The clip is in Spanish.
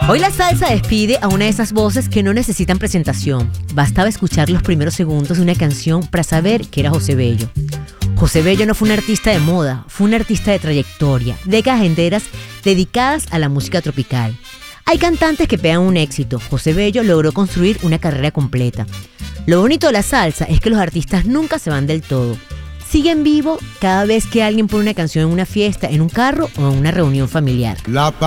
Hoy la salsa despide a una de esas voces que no necesitan presentación. Bastaba escuchar los primeros segundos de una canción para saber que era José Bello. José Bello no fue un artista de moda, fue un artista de trayectoria, décadas enteras dedicadas a la música tropical. Hay cantantes que pegan un éxito, José Bello logró construir una carrera completa. Lo bonito de la salsa es que los artistas nunca se van del todo. Siguen vivo cada vez que alguien pone una canción en una fiesta, en un carro o en una reunión familiar.